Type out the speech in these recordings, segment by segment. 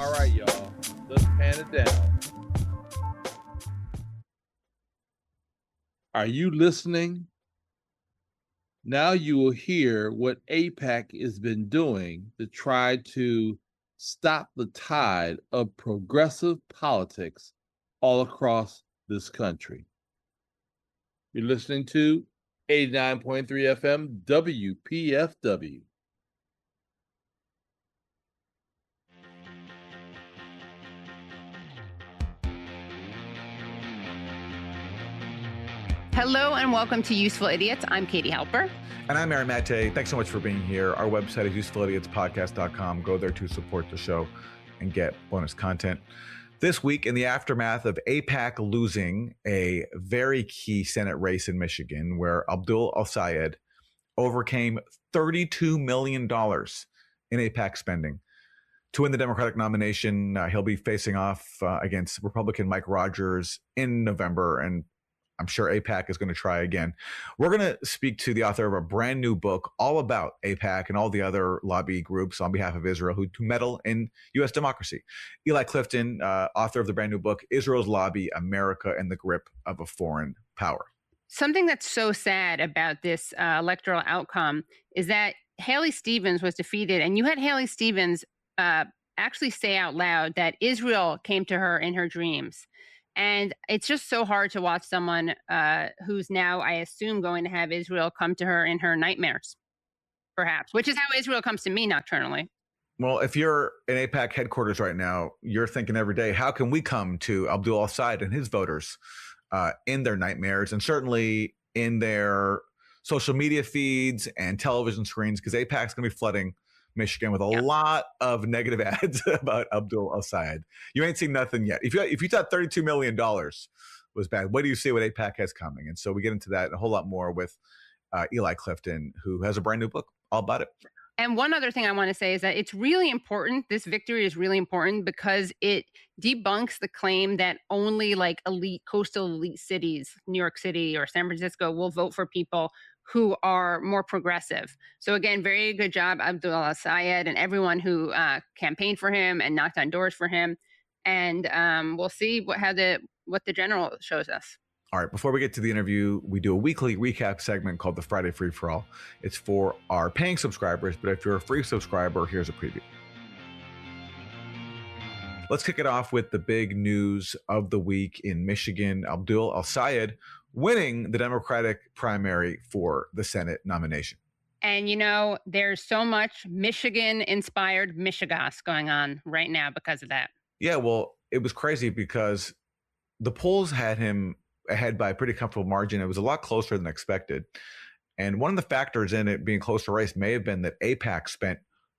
All right, y'all. Let's pan it down. Are you listening? Now you will hear what AIPAC has been doing to try to stop the tide of progressive politics all across this country. You're listening to 89.3 FM WPFW. Hello and welcome to Useful Idiots. I'm Katie Halper. And I'm Aaron Maté. Thanks so much for being here. Our website is usefulidiotspodcast.com. Go there to support the show and get bonus content. This week, in the aftermath of AIPAC losing a very key Senate race in Michigan, where Abdul El-Sayed overcame $32 million in AIPAC spending to win the Democratic nomination, he'll be facing off against Republican Mike Rogers in November, and I'm sure AIPAC is going to try again. We're going to speak to the author of a brand new book all about AIPAC and all the other lobby groups on behalf of Israel who meddle in U.S. democracy. Eli Clifton, author of the brand new book, Israel's Lobby, America in the Grip of a Foreign Power. Something that's so sad about this electoral outcome is that Haley Stevens was defeated, and you had Haley Stevens actually say out loud that Israel came to her in her dreams. And it's just so hard to watch someone who's now, I assume, going to have Israel come to her in her nightmares, perhaps, which is how Israel comes to me nocturnally. Well, if you're in AIPAC headquarters right now, you're thinking every day, how can we come to Abdul El-Sayed and his voters in their nightmares, and certainly in their social media feeds and television screens, because AIPAC is going to be flooding Michigan with a lot of negative ads about Abdul El-Sayed. You ain't seen nothing yet. If you thought $32 million was bad, what do you see what AIPAC has coming? And so we get into that and a whole lot more with Eli Clifton, who has a brand new book all about it. And one other thing I want to say is that it's really important. This victory is really important because it debunks the claim that only like coastal elite cities, New York City or San Francisco, will vote for people who are more progressive. So again, very good job, Abdul El-Sayed, and everyone who campaigned for him and knocked on doors for him. And we'll see what the general shows us. All right, before we get to the interview, we do a weekly recap segment called the Friday Free For All. It's for our paying subscribers, but if you're a free subscriber, here's a preview. Let's kick it off with the big news of the week in Michigan. Abdul El-Sayed winning the Democratic primary for the Senate nomination. And, you know, there's so much Michigan-inspired Michigas going on right now because of that. Yeah, well, it was crazy because the polls had him ahead by a pretty comfortable margin. It was a lot closer than expected. And one of the factors in it being close to race may have been that AIPAC spent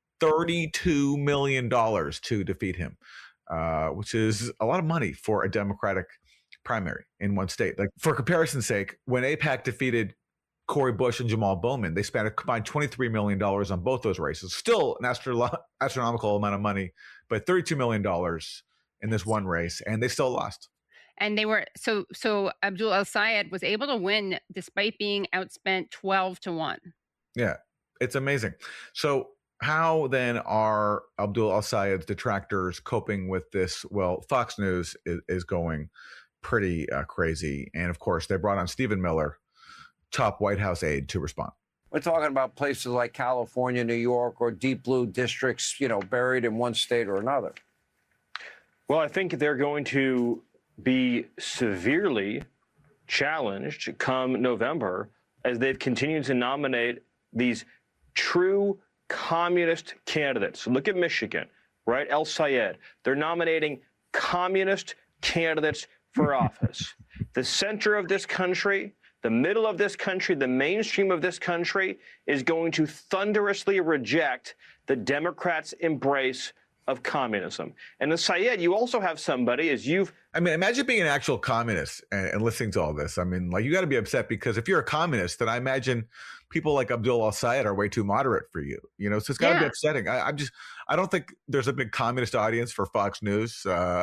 $32 million to defeat him, which is a lot of money for a Democratic primary in one state. Like, for comparison's sake, when AIPAC defeated Cori Bush and Jamal Bowman, they spent a combined $23 million on both those races. Still an astronomical amount of money, but $32 million in this one race, and they still lost. And they were so Abdul El-Sayed was able to win despite being outspent 12-1. Yeah, it's amazing. So how then are Abdul El-Sayed's detractors coping with this? Well, Fox News is going pretty crazy. And of course, they brought on Stephen Miller, top White House aide, to respond. We're talking about places like California, New York, or deep blue districts, buried in one state or another. Well, I think they're going to be severely challenged come November as they've continued to nominate these true communist candidates. Look at Michigan, right? El-Sayed. They're nominating communist candidates for office. The center of this country, the middle of this country, the mainstream of this country is going to thunderously reject the Democrats' embrace of communism. And El-Sayed, you also have somebody, imagine being an actual communist and listening to all this. I mean, like, you got to be upset because if you're a communist, then I imagine people like Abdul El-Sayed are way too moderate for you. So it's got to be upsetting. I don't think there's a big communist audience for Fox News.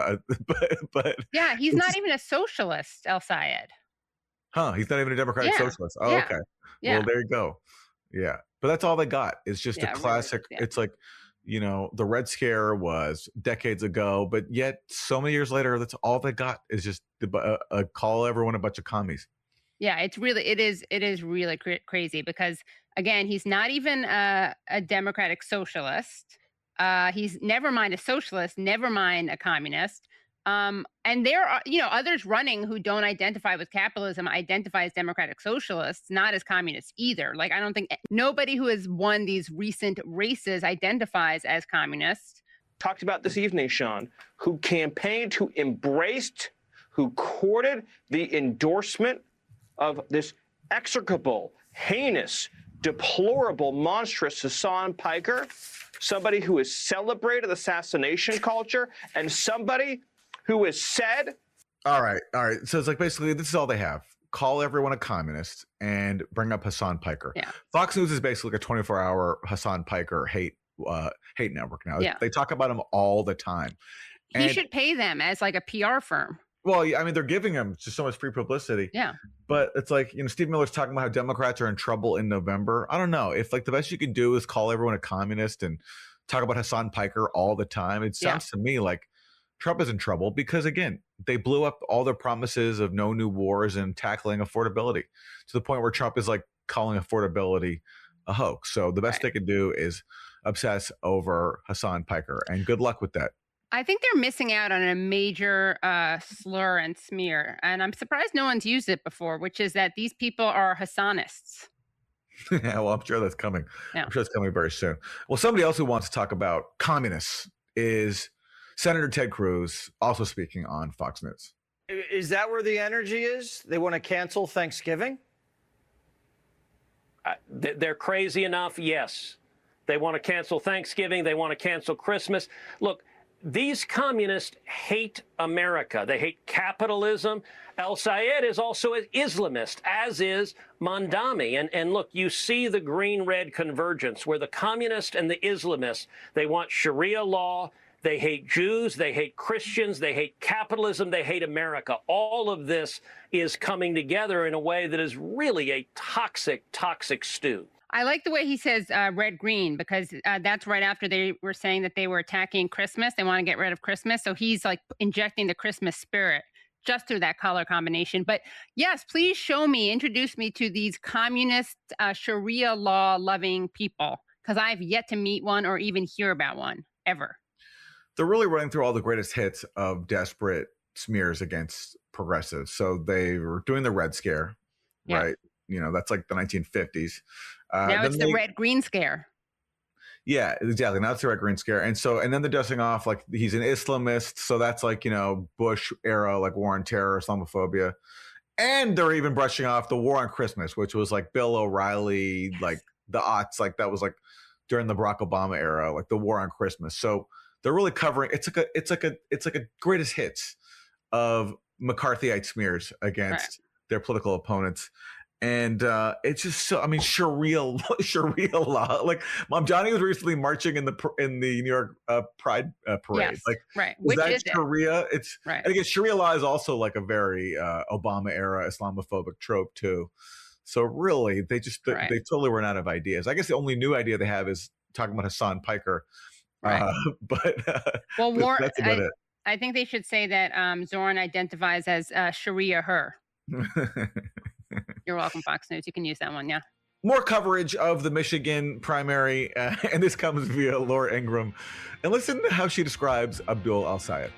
But yeah, he's not even a socialist, El-Sayed. Huh? He's not even a Democratic socialist. Oh, okay. Yeah. Well, there you go. Yeah, but that's all they got. It's just a classic. It's like, the Red Scare was decades ago, but yet so many years later, that's all they got is just call everyone a bunch of commies. Yeah, it is really crazy because again, he's not even a democratic socialist. He's never mind a socialist, never mind a communist. And there are, others running who don't identify with capitalism, identify as democratic socialists, not as communists either. Like, I don't think nobody who has won these recent races identifies as communist. Talked about this evening, Sean, who campaigned, who embraced, who courted the endorsement of this execrable, heinous, deplorable, monstrous Hasan Piker, somebody who has celebrated assassination culture, and somebody who has said... All right. So it's like basically this is all they have. Call everyone a communist and bring up Hasan Piker. Yeah. Fox News is basically like a 24-hour Hasan Piker hate network now. Yeah. They talk about him all the time. He should pay them as like a PR firm. Well, I mean, they're giving him just so much free publicity. Yeah. But it's like, Steve Miller's talking about how Democrats are in trouble in November. I don't know. If like the best you can do is call everyone a communist and talk about Hasan Piker all the time, it sounds to me like Trump is in trouble because, again, they blew up all their promises of no new wars and tackling affordability to the point where Trump is like calling affordability a hoax. So the best they can do is obsess over Hasan Piker, and good luck with that. I think they're missing out on a major slur and smear, and I'm surprised no one's used it before, which is that these people are Hassanists. Yeah, well, I'm sure that's coming. Yeah. I'm sure it's coming very soon. Well, somebody else who wants to talk about communists is Senator Ted Cruz, also speaking on Fox News. Is that where the energy is? They want to cancel Thanksgiving? They're crazy enough, yes. They want to cancel Thanksgiving. They want to cancel Christmas. Look, these communists hate America. They hate capitalism. El-Sayed is also an Islamist, as is Mondami. And look, you see the green-red convergence where the communists and the Islamists, they want Sharia law. They hate Jews, they hate Christians, they hate capitalism, they hate America. All of this is coming together in a way that is really a toxic, toxic stew. I like the way he says red-green because that's right after they were saying that they were attacking Christmas. They want to get rid of Christmas. So he's like injecting the Christmas spirit just through that color combination. But yes, please introduce me to these communist Sharia law-loving people because I've yet to meet one or even hear about one ever. They're really running through all the greatest hits of desperate smears against progressives. So they were doing the Red Scare, right? That's like the 1950s. Now it's the red-green scare. Yeah, exactly. Now it's the red-green scare. And then they're dusting off like he's an Islamist. So that's like, Bush era, like war on terror, Islamophobia. And they're even brushing off the war on Christmas, which was like Bill O'Reilly, like the aughts, like that was like during the Barack Obama era, like the war on Christmas. So they're really covering. It's like a greatest hits of McCarthyite smears against their political opponents, and it's just so. I mean, Sharia law. Like Mom Johnny was recently marching in the New York Pride parade. Yes, like, right. Which is that Sharia? It's right. And again, Sharia law is also like a very Obama era Islamophobic trope too. So really, they totally ran out of ideas. I guess the only new idea they have is talking about Hasan Piker. Right. That's about it. I think they should say that Zorn identifies as Sharia her. You're welcome, Fox News. You can use that one, yeah. More coverage of the Michigan primary, and this comes via Laura Ingraham. And listen to how she describes Abdul El-Sayed.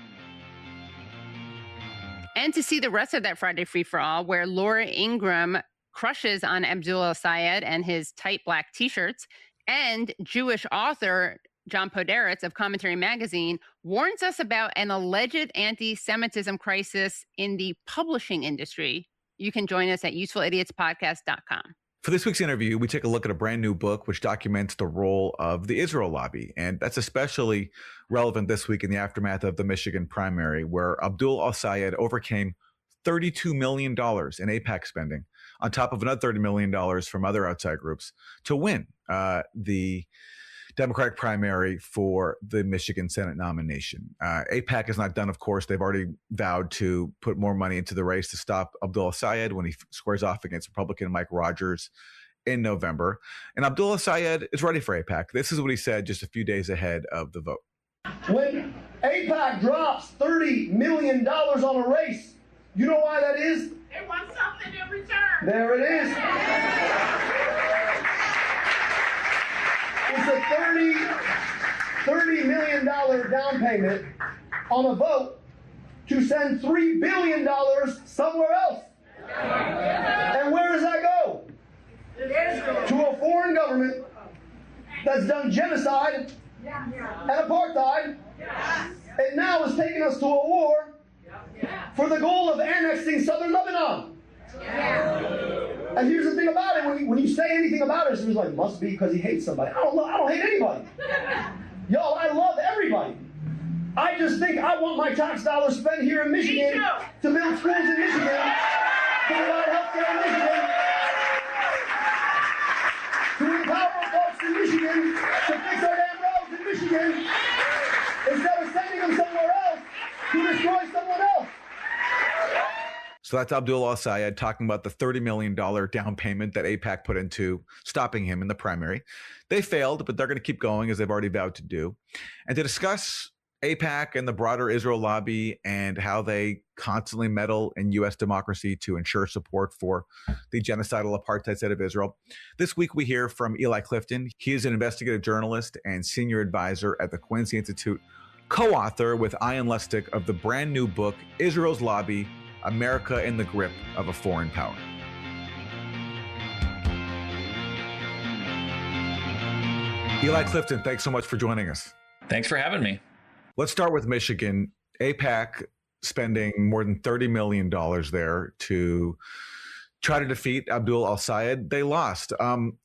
And to see the rest of that Friday free-for-all, where Laura Ingraham crushes on Abdul El-Sayed and his tight black T-shirts, and Jewish author John Podhoretz of Commentary Magazine warns us about an alleged anti-Semitism crisis in the publishing industry. You can join us at usefulidiots.podcast.com. For this week's interview, we take a look at a brand new book which documents the role of the Israel lobby. And that's especially relevant this week in the aftermath of the Michigan primary, where Abdul El-Sayed overcame $32 million in AIPAC spending, on top of another $30 million from other outside groups, to win the Democratic primary for the Michigan Senate nomination. AIPAC is not done, of course. They've already vowed to put more money into the race to stop Abdul El-Sayed when he squares off against Republican Mike Rogers in November. And Abdullah Sayed is ready for AIPAC. This is what he said just a few days ahead of the vote. When AIPAC drops $30 million on a race, you know why that is? They want something in return. There it is. It's a $30 million down payment on a vote to send $3 billion somewhere else. And where does that go? To a foreign government that's done genocide and apartheid, and now is taking us to a war for the goal of annexing southern Lebanon. And here's the thing about it, when you say anything about it, it's like, must be because he hates somebody. I don't hate anybody. Y'all, I love everybody. I just think I want my tax dollars spent here in Michigan to build schools in Michigan, to provide health care in Michigan, to empower folks in Michigan, to fix our damn roads in Michigan, instead of sending them somewhere else to destroy someone else. So that's Abdullah Sayed talking about the $30 million down payment that AIPAC put into stopping him in the primary. They failed, but they're going to keep going as they've already vowed to do. And to discuss AIPAC and the broader Israel lobby and how they constantly meddle in U.S. democracy to ensure support for the genocidal apartheid state of Israel. This week we hear from Eli Clifton. He is an investigative journalist and senior advisor at the Quincy Institute, co-author with Ian Lustig of the brand new book, Israel's Lobby, America in the Grip of a Foreign Power. Eli Clifton, thanks so much for joining us. Thanks for having me. Let's start with Michigan. AIPAC spending more than $30 million there to try to defeat Abdul al-Sayed. They lost.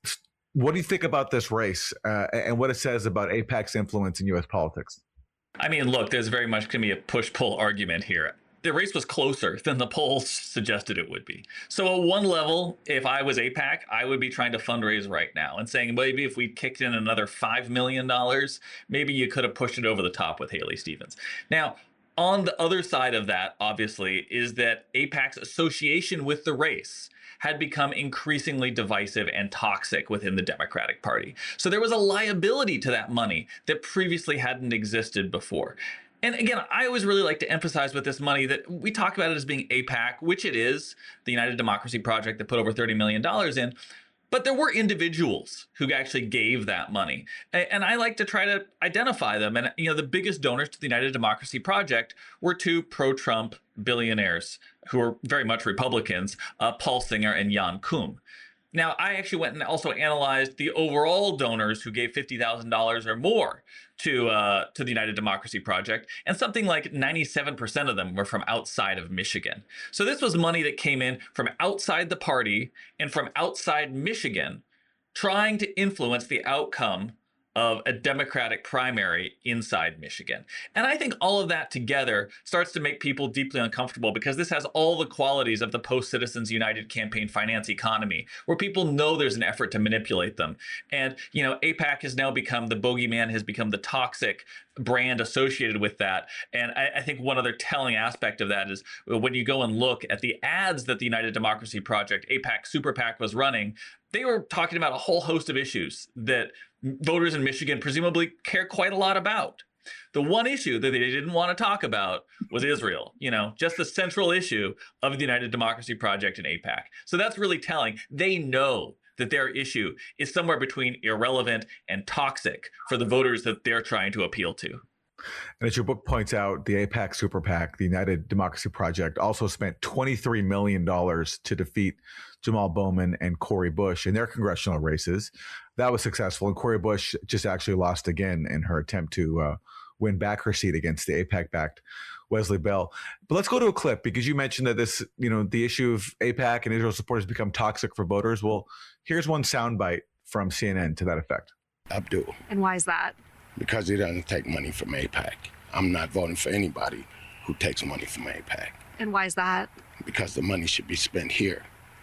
What do you think about this race and what it says about AIPAC's influence in U.S. politics? I mean, look, there's very much going to be a push-pull argument here. The race was closer than the polls suggested it would be. So at one level, if I was AIPAC, I would be trying to fundraise right now and saying, maybe if we kicked in another $5 million, maybe you could have pushed it over the top with Haley Stevens. Now, on the other side of that, obviously, is that AIPAC's association with the race had become increasingly divisive and toxic within the Democratic Party. So there was a liability to that money that previously hadn't existed before. And again, I always really like to emphasize with this money that we talk about it as being AIPAC, which it is, the United Democracy Project that put over $30 million in. But there were individuals who actually gave that money. And I like to try to identify them. And, the biggest donors to the United Democracy Project were two pro-Trump billionaires who are very much Republicans, Paul Singer and Jan Koum. Now, I actually went and also analyzed the overall donors who gave $50,000 or more to the United Democracy Project, and something like 97% of them were from outside of Michigan. So this was money that came in from outside the party and from outside Michigan, trying to influence the outcome of a Democratic primary inside Michigan. And I think all of that together starts to make people deeply uncomfortable, because this has all the qualities of the post-Citizens United campaign finance economy, where people know there's an effort to manipulate them. And, AIPAC has now become the bogeyman, has become the toxic brand associated with that. And I think one other telling aspect of that is when you go and look at the ads that the United Democracy Project, AIPAC Super PAC, was running, they were talking about a whole host of issues that voters in Michigan presumably care quite a lot about. The one issue that they didn't want to talk about was Israel, just the central issue of the United Democracy Project and AIPAC. So that's really telling. They know that their issue is somewhere between irrelevant and toxic for the voters that they're trying to appeal to. And as your book points out, the AIPAC Super PAC, the United Democracy Project, also spent $23 million to defeat Jamal Bowman and Cori Bush in their congressional races. That was successful, and Cori Bush just actually lost again in her attempt to win back her seat against the AIPAC-backed Wesley Bell. But let's go to a clip, because you mentioned that this, the issue of AIPAC and Israel support has become toxic for voters. Well, here's one soundbite from CNN to that effect. Abdul. And why is that? Because he doesn't take money from AIPAC. I'm not voting for anybody who takes money from AIPAC. And why is that? Because the money should be spent here,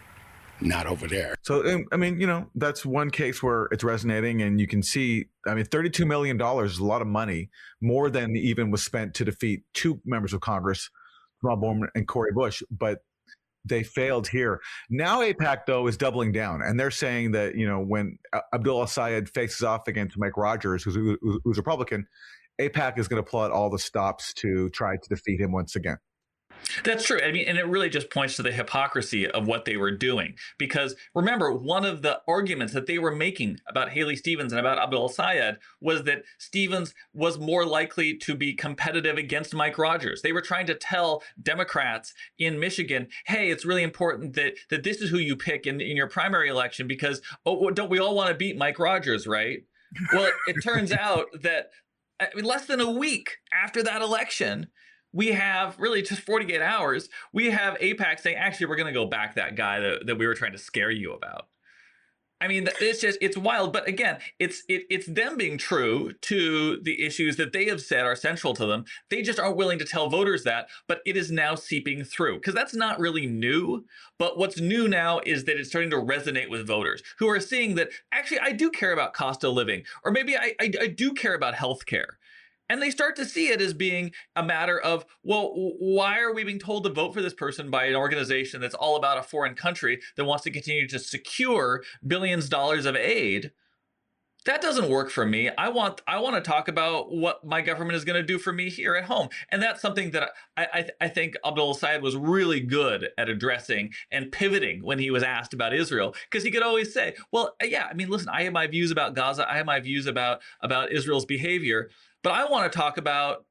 not over there. So, that's one case where it's resonating, and you can see, $32 million is a lot of money, more than even was spent to defeat two members of Congress, Jamal Bowman and Cori Bush. But they failed here. Now AIPAC, though, is doubling down, and they're saying that, you know, when Abdul al-Sayed faces off against Mike Rogers, who's Republican, AIPAC is going to pull out all the stops to try to defeat him once again. That's true. I mean, and it really just points to the hypocrisy of what they were doing. Because remember, one of the arguments that they were making about Haley Stevens and about Abdul al-Sayed was that Stevens was more likely to be competitive against Mike Rogers. They were trying to tell Democrats in Michigan, hey, it's really important that this is who you pick in your primary election because, oh, don't we all want to beat Mike Rogers, right? Well, it turns out that less than a week after that election, we have really just 48 hours. We have AIPAC saying, actually, we're going to go back that guy that we were trying to scare you about. I mean, it's wild. But again, it's them being true to the issues that they have said are central to them. They just aren't willing to tell voters that. But it is now seeping through because that's not really new. But what's new now is that it's starting to resonate with voters who are seeing that actually I do care about cost of living, or maybe I do care about healthcare. And they start to see it as being a matter of, well, why are we being told to vote for this person by an organization that's all about a foreign country that wants to continue to secure billions of dollars of aid? That doesn't work for me. I want to talk about what my government is going to do for me here at home. And that's something that I think Abdul al-Sayed was really good at addressing and pivoting when he was asked about Israel, because he could always say, well, yeah, I mean, listen, I have my views about Gaza. I have my views about Israel's behavior. But I want to talk about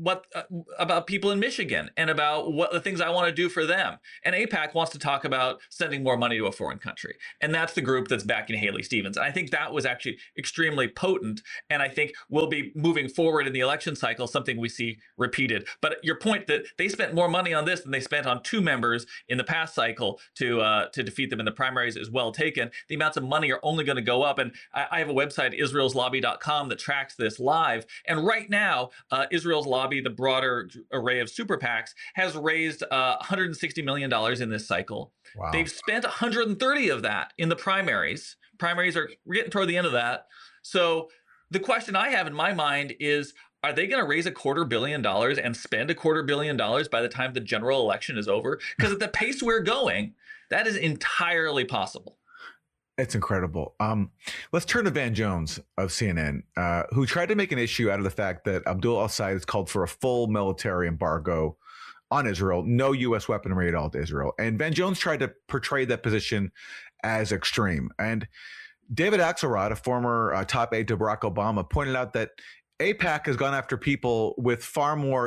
about people in Michigan and about what the things I want to do for them. And AIPAC wants to talk about sending more money to a foreign country. And that's the group that's backing Haley Stevens. And I think that was actually extremely potent. And I think will be moving forward in the election cycle, something we see repeated. But your point that they spent more money on this than they spent on two members in the past cycle to defeat them in the primaries is well taken. The amounts of money are only going to go up. And I have a website, israelslobby.com, that tracks this live. And right now, Israel's Lobby, the broader array of super PACs, has raised $160 million in this cycle. Wow. They've spent 130 of that in the primaries. Primaries are getting toward the end of that. So the question I have in my mind is, are they going to raise $250 million and spend $250 million by the time the general election is over? Because at the pace we're going, that is entirely possible. It's incredible. Let's turn to Van Jones of CNN, who tried to make an issue out of the fact that Abdul al-Sayed has called for a full military embargo on Israel, no U.S. weaponry at all to Israel. And Van Jones tried to portray that position as extreme. And David Axelrod, a former top aide to Barack Obama, pointed out that AIPAC has gone after people with far more,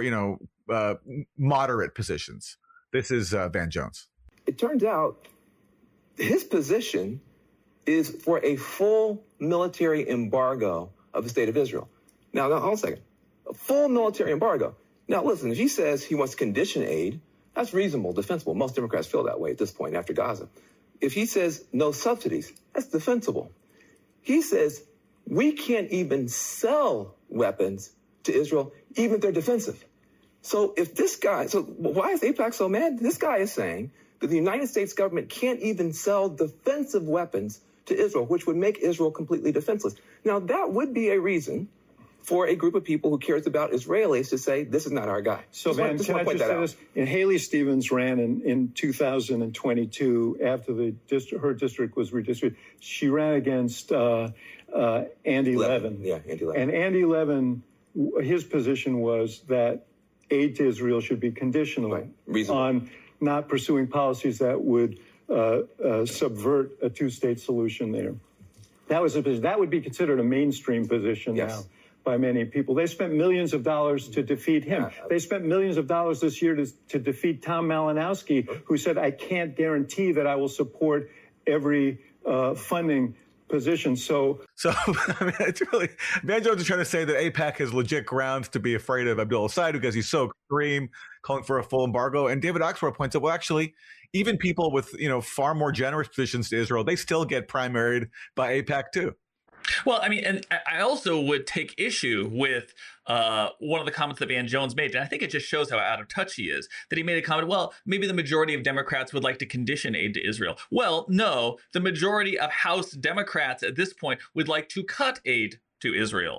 moderate positions. This is Van Jones. It turns out his position is for a full military embargo of the state of Israel. Now, hold on a second. A full military embargo. Now, listen, if he says he wants to condition aid, that's reasonable, defensible. Most Democrats feel that way at this point after Gaza. If he says no subsidies, that's defensible. He says we can't even sell weapons to Israel, even if they're defensive. So why is AIPAC so mad? This guy is saying that the United States government can't even sell defensive weapons to Israel, which would make Israel completely defenseless. Now, that would be a reason for a group of people who cares about Israelis to say, this is not our guy. So, Van, can I just say this? And Haley Stevens ran in 2022 after her district was redistricted. She ran against Andy Levin. Yeah, Andy Levin. And Andy Levin, his position was that aid to Israel should be conditional on not pursuing policies that would subvert a two-state solution there. That was a position. That would be considered a mainstream position now by many people. They spent millions of dollars to defeat him. Yeah. They spent millions of dollars this year to defeat Tom Malinowski, who said, I can't guarantee that I will support every funding position. So I mean, it's really, Van Jones is trying to say that AIPAC has legit grounds to be afraid of Abdul al-Sayed because he's so extreme, calling for a full embargo. And David Axelrod points out, well, actually, even people with, far more generous positions to Israel, they still get primaried by AIPAC too. Well, I mean, and I also would take issue with one of the comments that Van Jones made, and I think it just shows how out of touch he is, that he made a comment, well, maybe the majority of Democrats would like to condition aid to Israel. Well, no, the majority of House Democrats at this point would like to cut aid to Israel.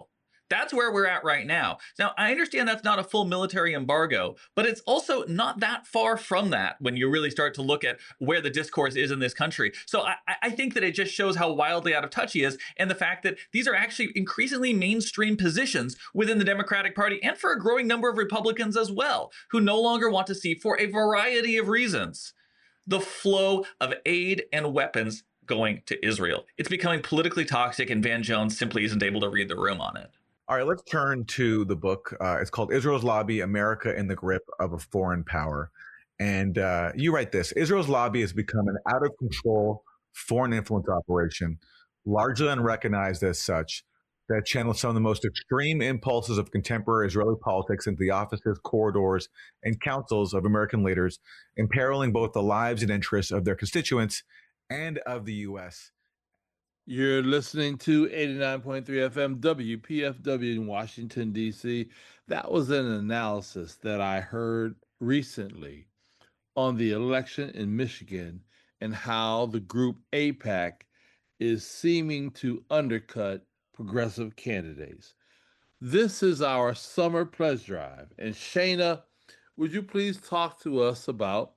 That's where we're at right now. Now, I understand that's not a full military embargo, but it's also not that far from that when you really start to look at where the discourse is in this country. So I think that it just shows how wildly out of touch he is, and the fact that these are actually increasingly mainstream positions within the Democratic Party and for a growing number of Republicans as well, who no longer want to see, for a variety of reasons, the flow of aid and weapons going to Israel. It's becoming politically toxic, and Van Jones simply isn't able to read the room on it. All right, let's turn to the book. It's called Israel's Lobby, America in the Grip of a Foreign Power. And you write this: Israel's lobby has become an out-of-control foreign influence operation, largely unrecognized as such, that channels some of the most extreme impulses of contemporary Israeli politics into the offices, corridors, and councils of American leaders, imperiling both the lives and interests of their constituents and of the U.S. You're listening to 89.3 FM WPFW in Washington, D.C. That was an analysis that I heard recently on the election in Michigan and how the group AIPAC is seeming to undercut progressive candidates. This is our summer pledge drive. And Shana, would you please talk to us about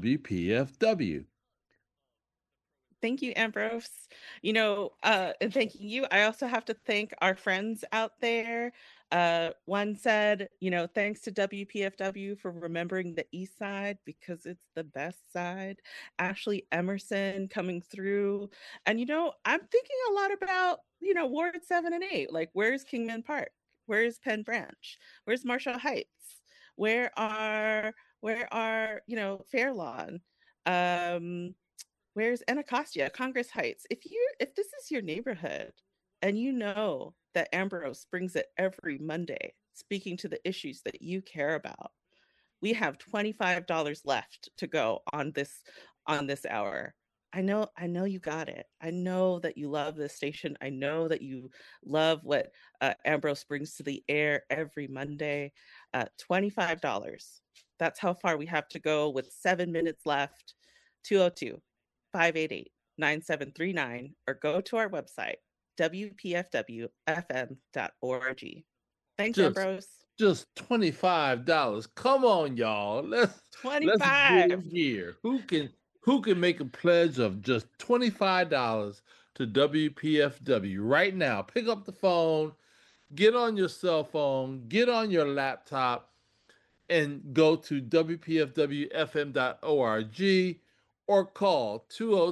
WPFW? Thank you, Ambrose. And thanking you. I also have to thank our friends out there. One said, thanks to WPFW for remembering the East Side because it's the best side. Ashley Emerson coming through. And, I'm thinking a lot about, Ward 7 and 8. Like, where's Kingman Park? Where's Penn Branch? Where's Marshall Heights? Where are Fair Lawn? Where's Anacostia, Congress Heights? If this is your neighborhood and you know that Ambrose brings it every Monday, speaking to the issues that you care about, we have $25 left to go on this hour. I know you got it. I know that you love this station. I know that you love what Ambrose brings to the air every Monday. $25. That's how far we have to go with 7 minutes left. 202-588-9739, or go to our website, wpfwfm.org. Thanks, Ambrose. Just $25. Come on, y'all. Let's get it here. Who can make a pledge of just $25 to WPFW right now? Pick up the phone, get on your cell phone, get on your laptop, and go to wpfwfm.org. or call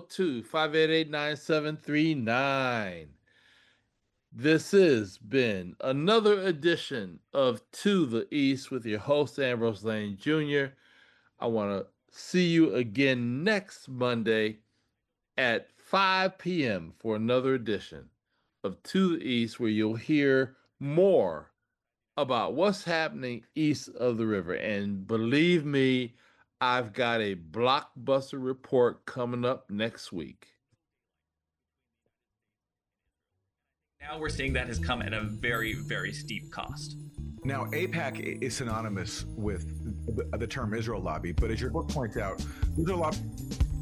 202-588-9739. This has been another edition of To the East with your host, Ambrose Lane Jr. I want to see you again next Monday at 5 p.m. for another edition of To the East, where you'll hear more about what's happening east of the river. And believe me, I've got a blockbuster report coming up next week. Now we're seeing that has come at a very, very steep cost. Now, AIPAC is synonymous with the term Israel Lobby, but as your book points out, Israel Lobby